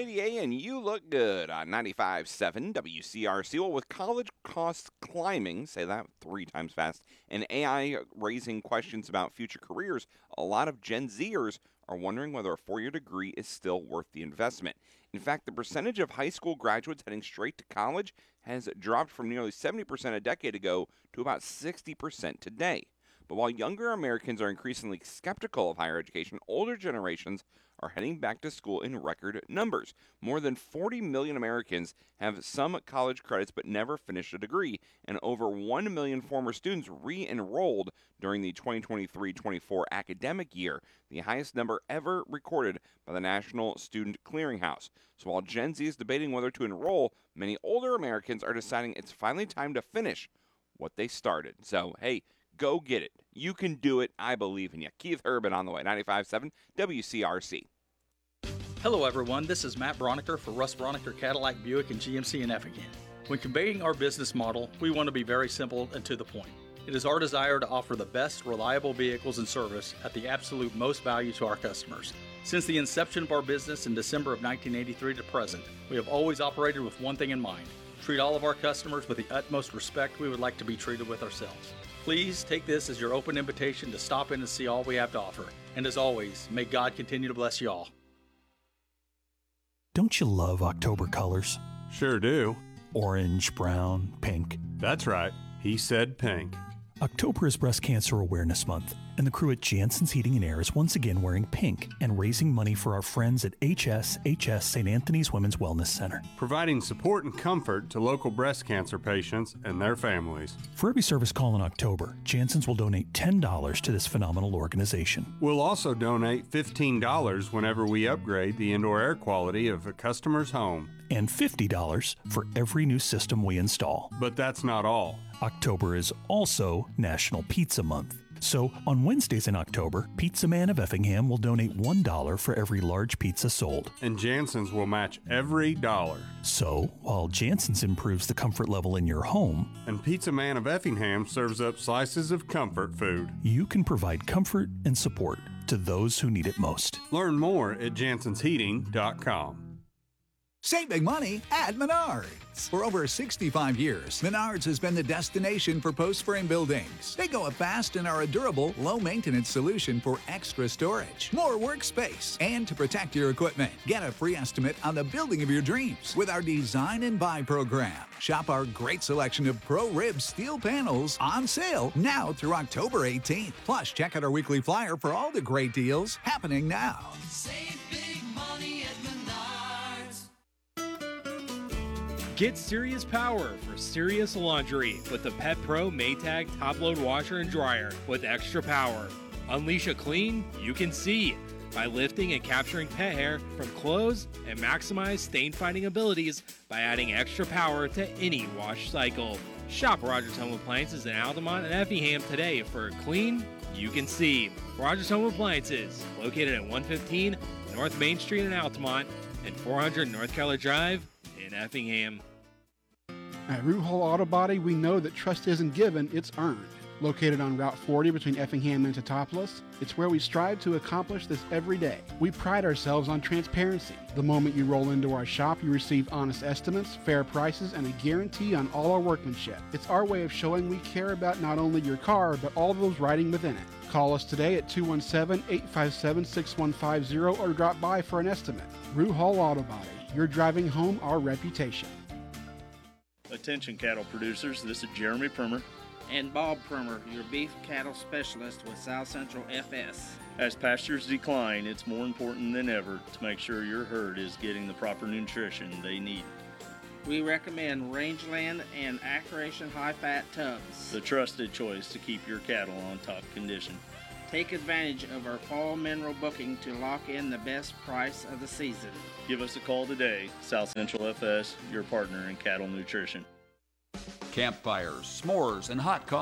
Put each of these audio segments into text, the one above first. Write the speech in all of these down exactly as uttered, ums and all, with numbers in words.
eighty A, and you look good on ninety-five point seven W C R C. Well, with college costs climbing, say that three times fast, and A I raising questions about future careers, a lot of Gen Zers are wondering whether a four-year degree is still worth the investment. In fact, the percentage of high school graduates heading straight to college has dropped from nearly seventy percent a decade ago to about sixty percent today. But while younger Americans are increasingly skeptical of higher education, older generations are heading back to school in record numbers. More than forty million Americans have some college credits but never finished a degree, and over one million former students re-enrolled during the twenty twenty-three twenty-four academic year, the highest number ever recorded by the National Student Clearinghouse. So while Gen Z is debating whether to enroll, many older Americans are deciding it's finally time to finish what they started. So, hey, go get it. You can do it. I believe in you. Keith Urban on the way. ninety-five point seven W C R C. Hello, everyone. This is Matt Broniker for Russ Broniker Cadillac Buick and G M C in Effingham. When conveying our business model, we want to be very simple and to the point. It is our desire to offer the best, reliable vehicles and service at the absolute most value to our customers. Since the inception of our business in December of nineteen eighty-three to present, we have always operated with one thing in mind: treat all of our customers with the utmost respect we would like to be treated with ourselves. Please take this as your open invitation to stop in and see all we have to offer. And as always, may God continue to bless you all. Don't you love October colors? Sure do. Orange, brown, pink. That's right. He said pink. October is Breast Cancer Awareness Month, and the crew at Jansen's Heating and Air is once again wearing pink and raising money for our friends at H S H S Saint Anthony's Women's Wellness Center, providing support and comfort to local breast cancer patients and their families. For every service call in October, Jansen's will donate ten dollars to this phenomenal organization. We'll also donate fifteen dollars whenever we upgrade the indoor air quality of a customer's home, and fifty dollars for every new system we install. But that's not all. October is also National Pizza Month. So on Wednesdays in October, Pizza Man of Effingham will donate one dollar for every large pizza sold. And Jansen's will match every dollar. So while Jansen's improves the comfort level in your home, and Pizza Man of Effingham serves up slices of comfort food, you can provide comfort and support to those who need it most. Learn more at jansons heating dot com. Save big money at Menards. For over sixty-five years, Menards has been the destination for post-frame buildings. They go up fast and are a durable, low-maintenance solution for extra storage, more workspace, and to protect your equipment. Get a free estimate on the building of your dreams with our Design and Buy program. Shop our great selection of Pro-Rib steel panels on sale now through October eighteenth. Plus, check out our weekly flyer for all the great deals happening now. Save big money at Menards. Get serious power for serious laundry with the Pet Pro Maytag Top Load Washer and Dryer with extra power. Unleash a clean you can see by lifting and capturing pet hair from clothes and maximize stain fighting abilities by adding extra power to any wash cycle. Shop Rogers Home Appliances in Altamont and Effingham today for a clean you can see. Rogers Home Appliances, located at one fifteen North Main Street in Altamont and four hundred North Keller Drive in Effingham. At Root Hall Auto Body, we know that trust isn't given, it's earned. Located on Route forty between Effingham and Teutopolis, it's where we strive to accomplish this every day. We pride ourselves on transparency. The moment you roll into our shop, you receive honest estimates, fair prices, and a guarantee on all our workmanship. It's our way of showing we care about not only your car, but all those riding within it. Call us today at two one seven, eight five seven, six one five zero or drop by for an estimate. Root Hall Auto Body. You're driving home our reputation. Attention cattle producers, this is Jeremy Primer. And Bob Primer, your beef cattle specialist with South Central F S. As pastures decline, it's more important than ever to make sure your herd is getting the proper nutrition they need. We recommend Rangeland and Accuracy high-fat tubs. The trusted choice to keep your cattle on top condition. Take advantage of our fall mineral booking to lock in the best price of the season. Give us a call today. South Central F S, your partner in cattle nutrition. Campfires, s'mores, and hot coffee.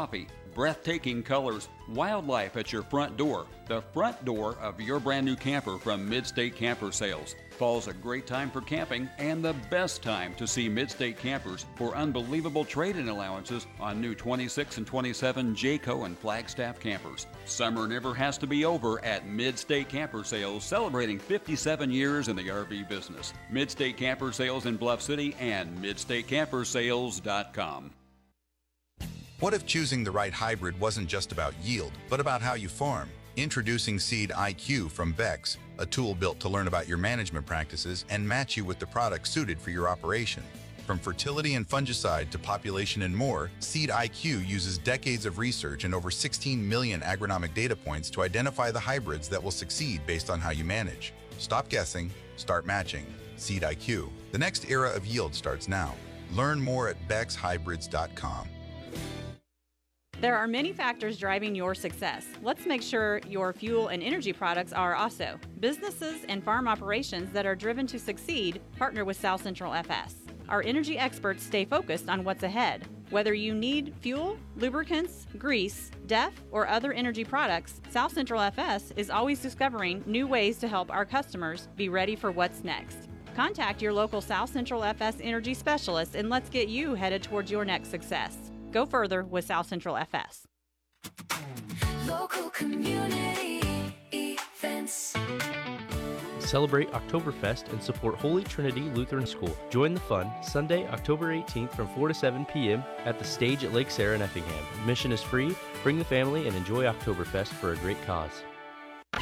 breathtaking colors, wildlife at your front door. The front door of your brand new camper from Midstate Camper Sales. Fall's a great time for camping and the best time to see Midstate Campers for unbelievable trade-in allowances on new twenty-six and twenty-seven Jayco and Flagstaff campers. Summer never has to be over at Midstate Camper Sales, celebrating fifty-seven years in the R V business. Midstate Camper Sales in Bluff City and midstate camper sales dot com. What if choosing the right hybrid wasn't just about yield, but about how you farm? Introducing Seed I Q from Bex, a tool built to learn about your management practices and match you with the product suited for your operation. From fertility and fungicide to population and more, Seed I Q uses decades of research and over sixteen million agronomic data points to identify the hybrids that will succeed based on how you manage. Stop guessing, start matching. Seed I Q. The next era of yield starts now. Learn more at bex hybrids dot com. There are many factors driving your success. Let's make sure your fuel and energy products are also. Businesses and farm operations that are driven to succeed partner with South Central F S. Our energy experts stay focused on what's ahead. Whether you need fuel, lubricants, grease, D E F, or other energy products, South Central F S is always discovering new ways to help our customers be ready for what's next. Contact your local South Central F S energy specialist and let's get you headed towards your next success. Go further with South Central F S. Local community events. Celebrate Oktoberfest and support Holy Trinity Lutheran School. Join the fun Sunday, October eighteenth from four to seven p.m. at the stage at Lake Sarah in Effingham. Admission is free. Bring the family and enjoy Oktoberfest for a great cause.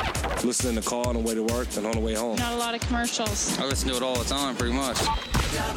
Listen in the car on the way to work and on the way home. Not a lot of commercials. I listen to it all the time, pretty much.